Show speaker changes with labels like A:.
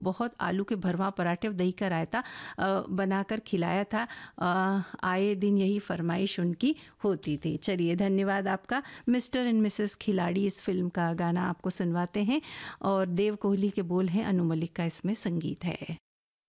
A: बहुत आलू के भरवा पराठे और दही का रायता बनाकर खिलाया था। आए दिन यही फरमाइश उनकी होती थी। चलिए, धन्यवाद आपका। मिस्टर एंड मिसेस खिलाड़ी इस फिल्म का गाना आपको सुनवाते हैं और देव कोहली के बोल हैं, अनु मलिक का इसमें संगीत है।